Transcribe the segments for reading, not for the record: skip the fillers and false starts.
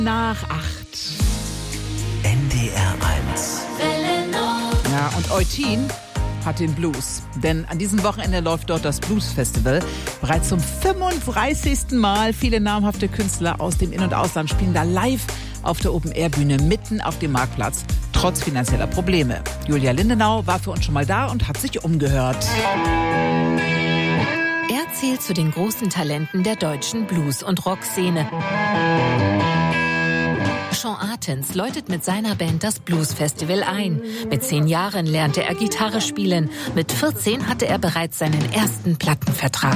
Nach 8. NDR 1. Ja, und Eutin hat den Blues. Denn an diesem Wochenende läuft dort das Blues Festival. Bereits zum 35. Mal. Viele namhafte Künstler aus dem In- und Ausland spielen da live auf der Open-Air-Bühne mitten auf dem Marktplatz, trotz finanzieller Probleme. Julia Lindenau war für uns schon mal da und hat sich umgehört. Er zählt zu den großen Talenten der deutschen Blues- und Rockszene. Sean Artens läutet mit seiner Band das Blues Festival ein. Mit 10 Jahren lernte er Gitarre spielen. Mit 14 hatte er bereits seinen ersten Plattenvertrag.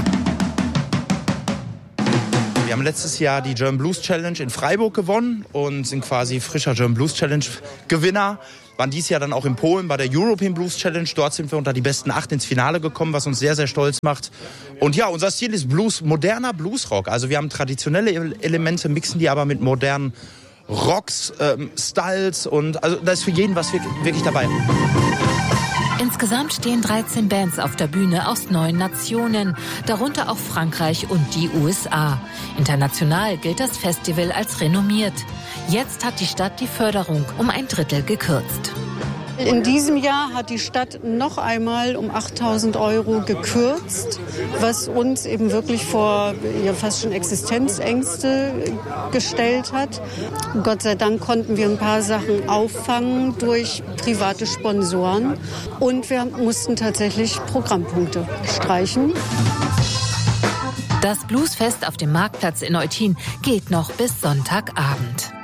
Wir haben letztes Jahr die German Blues Challenge in Freiburg gewonnen und sind quasi frischer German Blues Challenge Gewinner. Waren dieses Jahr dann auch in Polen bei der European Blues Challenge. Dort sind wir unter die besten 8 ins Finale gekommen, was uns sehr, sehr stolz macht. Und ja, unser Stil ist Blues, moderner Bluesrock. Also wir haben traditionelle Elemente, mixen die aber mit modernen Rocks, Styles und also da ist für jeden was wirklich dabei. Insgesamt stehen 13 Bands auf der Bühne aus 9 Nationen, darunter auch Frankreich und die USA. International gilt das Festival als renommiert. Jetzt hat die Stadt die Förderung um 1/3 gekürzt. In diesem Jahr hat die Stadt noch einmal um 8.000 € gekürzt, was uns eben wirklich vor fast schon Existenzängste gestellt hat. Gott sei Dank konnten wir ein paar Sachen auffangen durch private Sponsoren und wir mussten tatsächlich Programmpunkte streichen. Das Bluesfest auf dem Marktplatz in Eutin geht noch bis Sonntagabend.